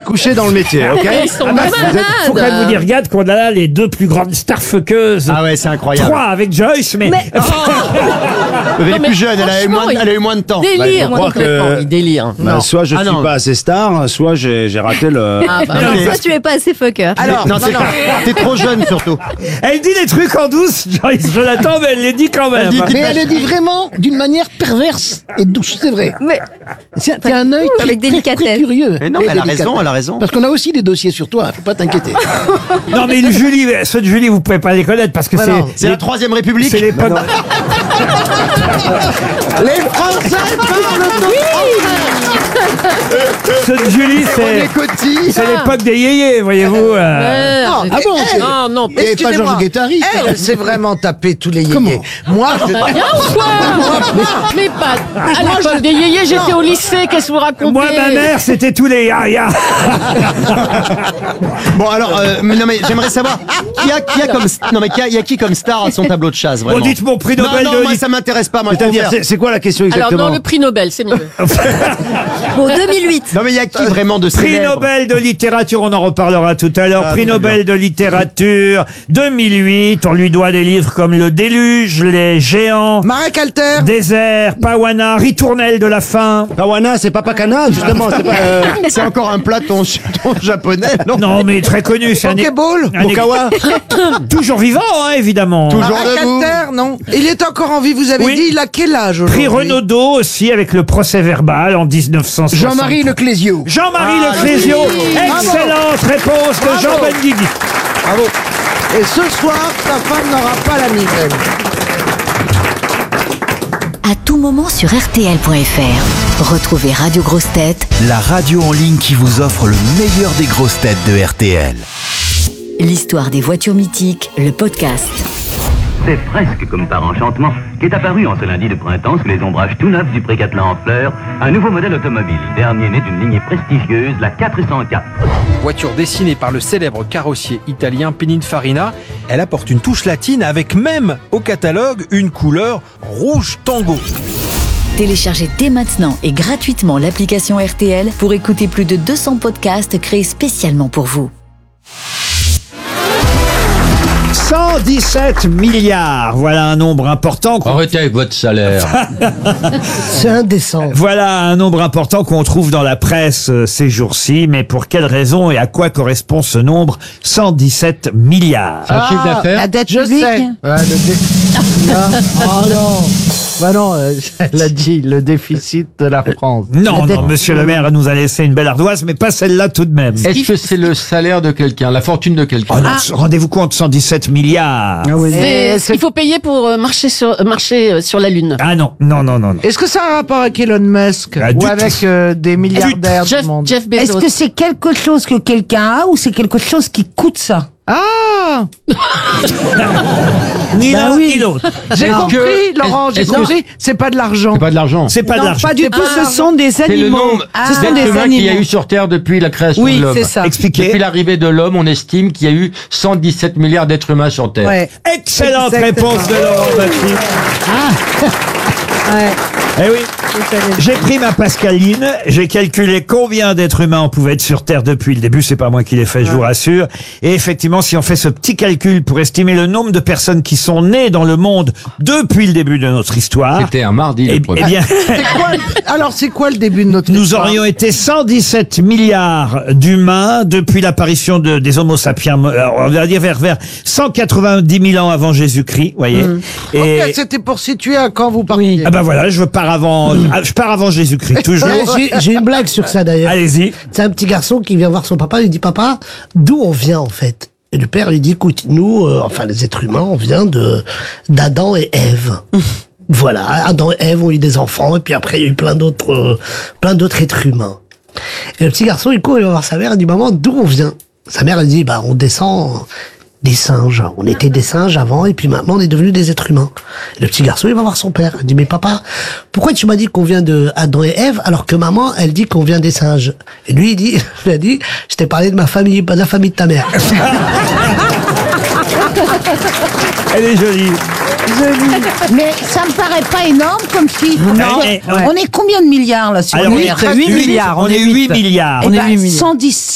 couché dans le métier, ok? Ils sont malades. Faut quand même vous dire, regarde qu'on a là les deux plus grandes starfuckeuses. Ah ouais, c'est incroyable. 3 avec Joyce, mais... Elle est plus jeune, elle a eu moins de temps. Délire, je crois complètement. que- Il délire. Bah, soit je suis pas assez star, soit j'ai raté le... Ah, bah, Non, mais- Toi, tu es pas assez fucker. Alors, non, t'es trop jeune surtout. Elle dit des trucs en douce, Joyce Jonathan, mais elle les dit quand même. Mais elle le dit vraiment d'une manière perverse et douce, c'est vrai. Mais T'as un œil avec très délicatesse. curieux. Mais non, Et mais elle a délicat. raison, elle a raison. Parce qu'on a aussi des dossiers sur toi, faut pas t'inquiéter. Non mais une Julie, ceux de Julie, vous pouvez pas les connaître parce que Ouais, non. C'est la Troisième République. c'est l'époque... Les Français parlent Ceux de Julie, René Coty. c'est l'époque des yéyés, voyez-vous. Ah bon, c'est... Non, non. Il n'y avait pas Georges Guettari. Elle s'est vraiment tapé tous les Comment yéyés. Moi, je... Bien ou quoi? Mais pas. À l'époque des yéyés, j'étais au lycée, qu'est-ce que vous racontez? Moi, ma mère, c'était tous les ya. Bon alors, non mais j'aimerais savoir qui a comme non mais il y a qui comme star à son tableau de chasse vraiment. Bon, dites mon prix Nobel non, de moi ça m'intéresse pas. Moi, C'est-à-dire, c'est quoi la question Alors, exactement? non, le prix Nobel, c'est mieux. Bon, 2008. non mais il y a qui vraiment de Prix célèbre? Nobel de littérature, on en reparlera tout à l'heure. Prix très Nobel de littérature 2008. On lui doit des livres comme Le Déluge, Les Géants, Marek Alter. Désert, Pawana, Ritournelle de la faim. Pawana, c'est pas Pakana, justement. C'est pas, C'est encore un plat ton japonais, non? Non, mais très connu. C'est Pokéball. un Okawa. toujours vivant, hein, évidemment. Toujours Marek debout. Alter, non. Il est encore en vie, vous avez Oui. dit, il a quel âge Prix aujourd'hui? Renaudot aussi avec le procès verbal en 1960. Jean-Marie Leclésio. Jean-Marie Leclésio. Excellente réponse de Jean Benguigui. Bravo. Et ce soir, ta femme n'aura pas la migraine. À tout moment sur RTL.fr. Retrouvez Radio Grosses Têtes, La radio en ligne qui vous offre le meilleur des grosses têtes de RTL. l'histoire des voitures mythiques, le podcast. C'est presque comme par enchantement qu'est apparu en ce lundi de printemps sous les ombrages tout neufs du Pré Catelan en fleurs un nouveau modèle automobile, dernier né d'une lignée prestigieuse, la 404. Voiture dessinée par le célèbre carrossier italien Pininfarina, elle apporte une touche latine avec même au catalogue une couleur rouge tango. Téléchargez dès maintenant et gratuitement l'application RTL pour écouter plus de 200 podcasts créés spécialement pour vous. 117 milliards, voilà un nombre important. Arrêtez avec votre salaire. C'est indécent. Voilà un nombre important qu'on trouve dans la presse ces jours-ci, mais pour quelle raison et à quoi correspond ce nombre 117 milliards? Un chiffre d'affaires. La dette Je publique. sais. Oh non. Bah non, elle a dit le déficit de la France. Non, non, monsieur le maire nous a laissé une belle ardoise, mais pas celle-là tout de même. Est-ce que c'est le salaire de quelqu'un, la fortune de quelqu'un? Oh non, rendez-vous compte, 117 milliards. Il faut payer pour marcher sur la Lune. Ah non, non, non, non. non. Est-ce que ça a un rapport avec Elon Musk Ah, du ou avec des milliardaires du monde? Jeff Bezos. Est-ce que c'est quelque chose que quelqu'un a ou c'est quelque chose qui coûte ça? Ah, Ni Bah l'un oui. ni l'autre. j'ai Est-ce compris, que- Laurent, j'ai est-ce que- compris. C'est pas de l'argent. C'est pas de l'argent. C'est pas de Non, l'argent. pas du tout, ce sont des C'est le animaux. nombre Ce sont des d'êtres humains qu'il y a animaux. eu sur Terre depuis la création Oui, de l'homme. c'est ça. Expliquez. Depuis l'arrivée de l'homme, on estime qu'il y a eu 117 milliards d'êtres humains sur Terre. Ouais. Excellente Exactement. réponse de Laurent Baffy. Ouais. Eh oui. J'ai pris ma Pascaline, j'ai calculé combien d'êtres humains on pouvait être sur Terre depuis le début, c'est pas moi qui l'ai fait, je vous rassure. Et effectivement, si on fait ce petit calcul pour estimer le nombre de personnes qui sont nées dans le monde depuis le début de notre histoire, C'était un mardi le eh premier. bien, Alors, c'est quoi le début de notre nous histoire? aurions été 117 milliards d'humains depuis l'apparition des Homo sapiens, on va dire vers 190 000 ans avant Jésus-Christ, voyez. Et Ok, c'était pour situer à quand vous partiez. ah ben voilà, je pars avant Jésus-Christ, toujours. J'ai une blague sur ça d'ailleurs. Allez-y. C'est un petit garçon qui vient voir son papa, il dit papa, d'où on vient en fait? Et le père lui dit écoute, nous, enfin les êtres humains, on vient d'Adam et Ève. Voilà, Adam et Ève ont eu des enfants et puis après il y a eu plein d'autres êtres humains. Et le petit garçon il court, il va voir sa mère, il dit maman, d'où on vient? Sa mère elle dit bah on descend des singes. On était des singes avant et puis maintenant on est devenus des êtres humains. Et le petit garçon il va voir son père, il dit mais papa, pourquoi tu m'as dit qu'on vient de Adam et Ève alors que maman elle dit qu'on vient des singes? Et lui il a dit je t'ai parlé de ma famille, pas de la famille de ta mère. Elle est jolie. Mais ça me paraît pas énorme comme chiffre. Non. On est combien de milliards là sur Alors, la Terre? 8 milliards. On est 8 milliards. Eh ben, 110